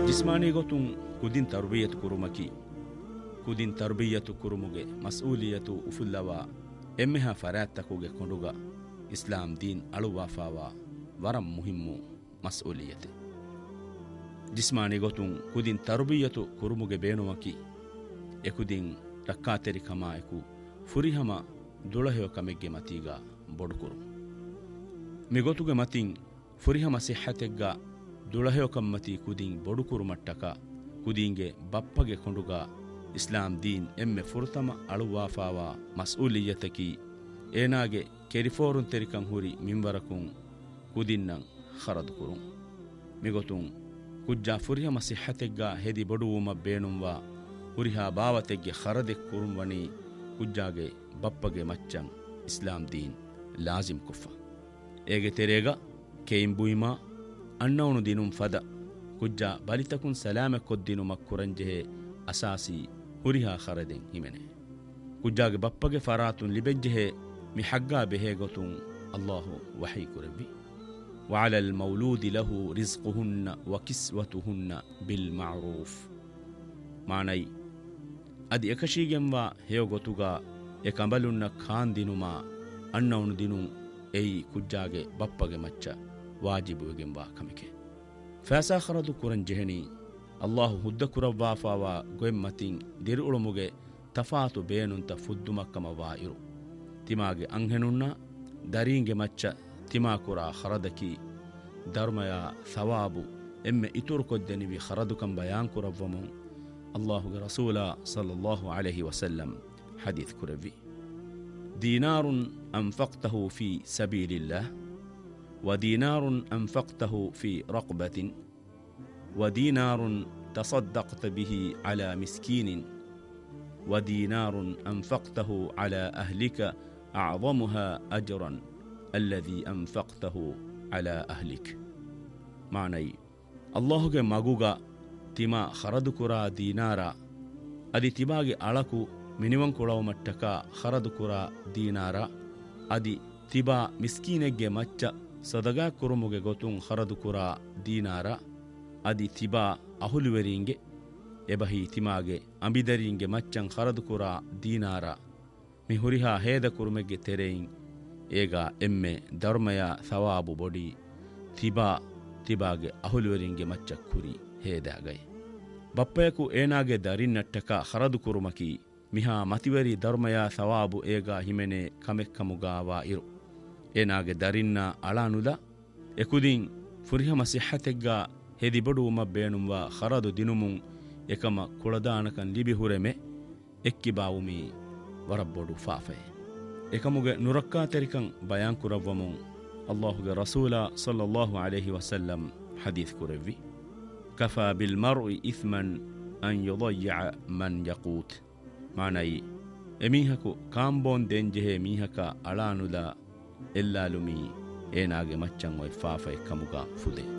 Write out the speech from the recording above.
ಜಿಸ್ಮಾನಿ ಗೊತ್ತುಂ ಕುದಿನ್ ತರ್ಬಿಯತು ಕುರುಮಕಿ ಕುದಿನ್ ತರ್ಬಿಯತು ಕುರುಮುಗೆ ಮಸ್ಊಲಿಯತು ಉಫುಲ್ಲವ ಎಮ್ಮೆಹ ಫರಾತ್ತಕುಗೆ ಕೊಂಡುಗ ಇಸ್ಲಾಂ ದೀನ್ ಅಳುವಾಫಾವ ವರಂ ಮುಹಿಮ್ಮು ಮಸ್ಊಲಿಯತೆ ಜಿಸ್ಮಾನಿ ಗೊತ್ತುಂ ಕುದಿನ್ ತರ್ಬಿಯತು ಕುರುಮುಗೆ ಬೇಣುವಕಿ ಎಕುದಿನ್ ರಕ್ಕಾತೆರಿ ಕಮಾಯಕು ಫುರಿಹಮ ದುಳಹೆಯ ಕಮೆಗ್ಗೆ ಮತೀಗ ಬೊಡುಕುರು ಮಿಗೊತುಗೆ ಮತಿನ್ ಫುರಿಹಮ ಸಿಹತೆಗ್ಗ ದುಳಹೆಯ ಕಮ್ಮತಿ ಕುದಿನ್ ಬೊಡುಕುರು ಮಟ್ಟಕ ಕುದಿಂಗೆ ಬಪ್ಪಗೆ ಕೊಂಡುಗ ಇಸ್ಲಾಂ ದೀನ್ ಎಮ್ಮೆ ಫುರ್ತಮ ಅಳುವಾಫಾವ ಮಸ್ಊಲಿಯತಕಿ ಏನಾಗೆ ಕೆರಿಫೋರುನ್ ತೆರಿಕಂ ಹುರಿ ಮಿಂವರಕುಂ ಕುದಿನ್ನಂ ಖರದುಕುರು ಮಿಗೊತುಂ ಕುಜ್ಜಾ ಫುರಿಹಮ ಸಿಹತೆಗ್ಗ ಹೆದಿ ಬೊಡುವುಮ ಬೇಣುಂವ ಹುರಿಹಾ ಬಾವತೆಗ್ಗೆ ಖರದೆಕ್ ಕುರುಂವಣಿ ಕುಜ್ಜಾಗೆ ಬಪ್ಪಗೆ ಮಚ್ಚಂ ಇಸ್ಲಾಂ ದೀನ್ ಲಾಜಿಮ್ ಕುಫ್ಫ ಏಗೆ ತೆರೇಗ ಕೇಯಿಂ ಬುಯಿಮಾ ಅಣ್ಣವನು ದಿನುಂ ಫದ ಕುಜ್ಜಾ ಬಲಿತಕುನ್ ಸಲಾಮೆ ಕೊದ್ದಿನು ಮಕ್ಕುರಂಜೆಹೆ ಅಸಾಸಿ ಹುರಿಹಾ ಖರದೆಂ ಹಿಮೆನೆ ಕುಜ್ಜಾಗೆ ಬಪ್ಪಗೆ ಫರಾತುನ್ ಲಿಬೆಜ್ಜೆಹೆ ಮಿ ಹಗ್ಗಾ ಬೆಹೆ ಗೊತುಂ ಅಲ್ಲಾಹು ವಹಿ ಕುರವಿ وعلى المولود له رزقهن وكسوتهن بالمعروف معنی ಅದಿ ಎಕಶೀಗೆಂವ ಹೇಯೋ ಗೊತುಗ ಎಕಂಬಲುನ್ನ ಖಾನ್ ದಿನುಮ ಅಣ್ಣವನು ದಿನು ಏಯಿ ಕುಜ್ಜಾಗೆ ಬಪ್ಪಗೆ ಮಚ್ಚ ವಾಜಿಬುವೆಗೆಂವ ಕಮಿಕೆ ಫಾಸಾ ಖರದು ಕುರನ್ ಜೆಹನಿ ಅಲ್ಲಾಹು ಹುದ್ದ ಕುರವ್ವಾಫಾವ ಗೊೆಮ್ಮತಿನ್ ದಿರುಳುಮುಗೆ ತಫಾತು ಬೇನುಂತ ಫುದ್ದುಮಕ್ಕಮವಾ ಇರು ತಿಮಾಗೆ ಅಂಹೆನುನ್ನ ದರೀಂಗೆ ಮಚ್ಚ ತಿಮಾಕುರ ಖರದಕಿ ಧರ್ಮಯ ಸವಾಬು ಎಮ್ಮೆ ಇತುರು ಕೊದ್ದೆನಿವಿ ಖರದುಕಂ ಬಯಾನ್ ಕುರವ್ವಮು الله رسول صلى الله عليه وسلم حديث كربي دينار أنفقته في سبيل الله ودينار أنفقته في رقبة ودينار تصدقت به على مسكين ودينار أنفقته على أهلك أعظمها أجرا الذي أنفقته على أهلك معني الله مغوغا ತಿಮಾ ಖರದುಕುರ ದೀನಾರ ಅದಿ ತಿಬಾಗೆ ಅಳಕು ಮಿನಿಮಂ ಕುಳವ ಮಟ್ಟಕ ಖರದುಕುರ ದೀನಾರ ಅದಿ ತಿಬಾ ಮಿಸ್ಕೀನೆಗ್ಗೆ ಮಚ್ಚ ಸದಗಾ ಕುರುಮುಗೆ ಗೊತುಂ ಖರದುಕುರ ದೀನಾರ ಅದಿ ತಿಬಾ ಅಹುಲುವೆರಿಂಗೆ ಎಬಹಿ ತಿಮಾಗೆ ಅಂಬಿದರಿಂಗೆ ಮಚ್ಚಂ ಖರದುಕುರ ದೀನಾರ ಮಿ ಹುರಿಹಾ ಹೇದ ಕುರುಮೆಗ್ಗೆ ತೆರೆಯಿಂ ಏಗ ಎಮ್ಮೆ ಧರ್ಮಯ ಸವಾಬು ಬೊಡಿ ತಿಬಾಗೆ ಅಹುಲುವೆರಿಂಗೆ ಮಚ್ಚ ಕುರಿ ಹೇದಾಗೈ ಬಪ್ಪಯಕು ಏನಾಗೆ ದರಿನ್ನಟ್ಟಕ ಖರದು ಕುರುಮಕಿ ಮಿಹಾ ಮತಿವರಿ ಧರ್ಮಯ ಸವಾಬು ಏಗ ಹಿಮೆನೆ ಕಮೆಕ್ಕಮುಗಾವಾ ಇರು ಏನಾಗೆ ದರಿನ್ನ ಅಳಾನುದ ಎಕುದಿನ್ ಫುರಿಹಮ ಸಿಹತೆಗ್ಗ ಹೆದಿ ಬಡುವುಮ ಬೇಣುಂವ ಖರದು ದಿನುಮುಂ ಎಕಮ ಕುಳದಾನಕನ್ ಲಿಬಿ ಹುರೆಮೆ ಎಕ್ಕಿ ಬಾವುಮಿ ವರಬ್ಬೊಡು ಫಾಫೆ ಎಕಮುಗೆ ನುರಕ್ಕಾ ತೆರಿಕಂ ಬಯಾನ್ ಕುರವ್ವಮುಂ ಅಲ್ಲಾಹುಗೆ ರಸೂಲ ಸಲ್ಲಲ್ಲಾಹು ಅಲೈಹಿ ವಸಲ್ಲಂ ಹದೀಸ್ ಕುರವ್ವಿ كفى بالمرء إثما أن يضيع من يقوت معنى ಎಮೀಹಕು ಕಾಂಬೋನ್ ದೆಂಜೆಹೆ ಮೀಹಕ ಅಳಾನುದ ಎಲ್ಲಾಲುಮಿ ಏನಾಗೆ ಮಚ್ಚಂ ಒಯ್ ಫಾಫೈ ಕಮುಗ ಫುದೆ